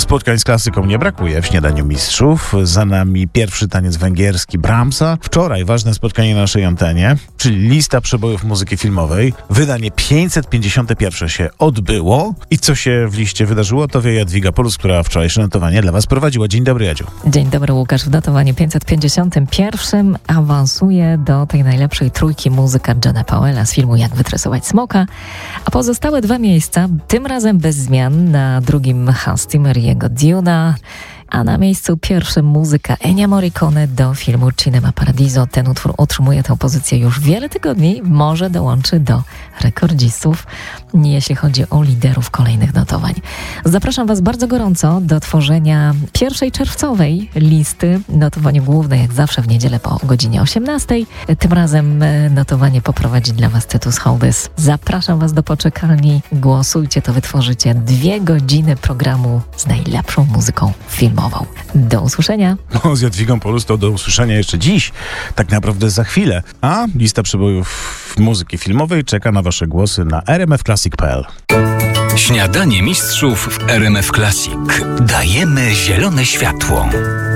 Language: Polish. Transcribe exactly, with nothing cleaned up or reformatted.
Spotkań z klasyką nie brakuje w Śniadaniu Mistrzów. Za nami pierwszy taniec węgierski Brahmsa. Wczoraj ważne spotkanie na naszej antenie, czyli lista przebojów muzyki filmowej. Wydanie pięćset pięćdziesiąte pierwsze się odbyło. I co się w liście wydarzyło, to wie Jadwiga Polus, która wczorajsze notowanie dla Was prowadziła. Dzień dobry, Jadziu. Dzień dobry, Łukasz. W notowaniu pięćset pięćdziesiątym pierwszym awansuje do tej najlepszej trójki muzyka Johna Powella z filmu Jak wytresować smoka, a pozostałe dwa miejsca, tym razem bez zmian, na drugim Hans Zimmer i jego Duna, a na miejscu pierwszym muzyka Ennio Morricone do filmu Cinema Paradiso. Ten utwór utrzymuje tę pozycję już wiele tygodni, może dołączy do rekordzistów, jeśli chodzi o liderów kolejnych notowań. Zapraszam Was bardzo gorąco do tworzenia pierwszej czerwcowej listy. Notowanie główne jak zawsze w niedzielę po godzinie osiemnastej. Tym razem notowanie poprowadzi dla Was Tytus Hołdys. Zapraszam Was do poczekalni. Głosujcie, to wytworzycie dwie godziny programu z najlepszą muzyką filmową. Do usłyszenia. No, z Jadwigą Polus to do usłyszenia jeszcze dziś, tak naprawdę za chwilę. A lista przebojów muzyki filmowej czeka na Wasze głosy na r m f classic kropka p l. Śniadanie Mistrzów w R M F Classic. Dajemy zielone światło.